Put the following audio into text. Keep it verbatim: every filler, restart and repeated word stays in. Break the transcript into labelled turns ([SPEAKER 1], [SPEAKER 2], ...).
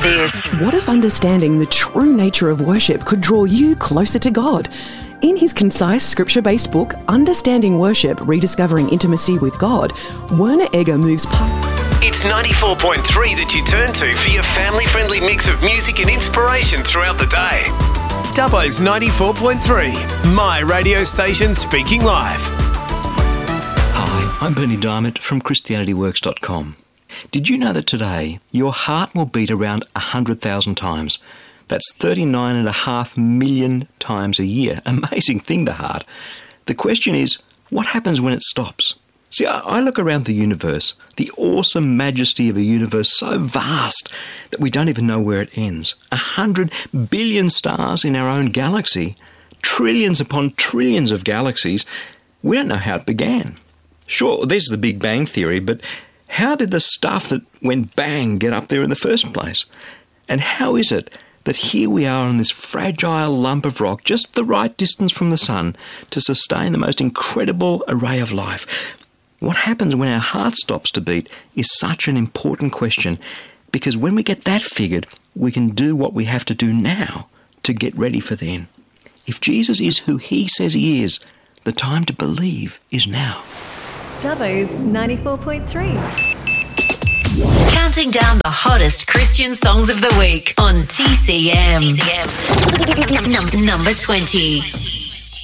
[SPEAKER 1] this.
[SPEAKER 2] What if understanding the true nature of worship could draw you closer to God? In his concise scripture-based book, Understanding Worship, Rediscovering Intimacy with God, Werner Egger moves past...
[SPEAKER 3] It's ninety-four point three that you turn to for your family-friendly mix of music and inspiration throughout the day. Dubbo's ninety-four point three, my radio station speaking live.
[SPEAKER 4] Hi, I'm Bernie Diamond from Christianity Works dot com. Did you know that today your heart will beat around one hundred thousand times? That's thirty-nine and a half million times a year. Amazing thing, the heart. The question is, what happens when it stops? See, I look around the universe, the awesome majesty of a universe so vast that we don't even know where it ends. A hundred billion stars in our own galaxy, trillions upon trillions of galaxies. We don't know how it began. Sure, there's the Big Bang Theory, but how did the stuff that went bang get up there in the first place? And how is it that here we are on this fragile lump of rock, just the right distance from the sun to sustain the most incredible array of life? What happens when our heart stops to beat is such an important question, because when we get that figured, we can do what we have to do now to get ready for then. If Jesus is who he says he is, the time to believe is now.
[SPEAKER 5] Dubbo's ninety-four point three.
[SPEAKER 1] Counting down the hottest Christian songs of the week on T C M. T C M. Num- number twenty.